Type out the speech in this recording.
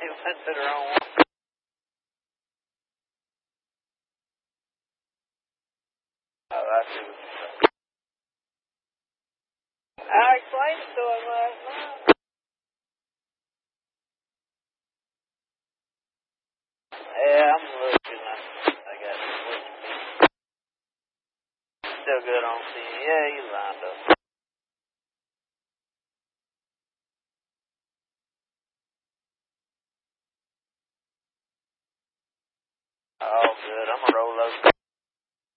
He went to the wrong one. Oh, I see what you're saying. I explained it to him last night. Yeah, I'm looking. I got this looking. Still good on seeing. Yeah, he lined up. All good. I'm going to roll over.